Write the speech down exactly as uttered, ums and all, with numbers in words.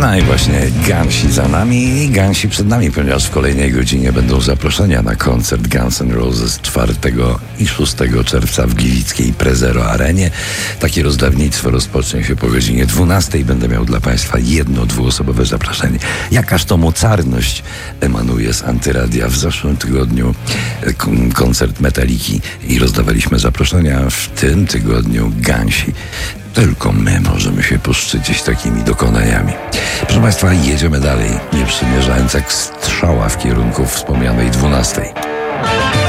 No i właśnie Gansi za nami i Gansi przed nami, ponieważ w kolejnej godzinie będą zaproszenia na koncert Guns N' Roses czwartego i szóstego czerwca w gliwickiej Prezero Arenie. Takie rozdawnictwo rozpocznie się po godzinie dwunastej. Będę miał dla Państwa jedno, dwuosobowe zaproszenie. Jakaż to mocarność emanuje z Antyradia. W zeszłym tygodniu koncert Metaliki i rozdawaliśmy zaproszenia. W tym tygodniu Gansi. Tylko my możemy się poszczycić takimi dokonaniami. Proszę Państwa, jedziemy dalej, nie przymierzając jak strzała w kierunku wspomnianej dwunastej.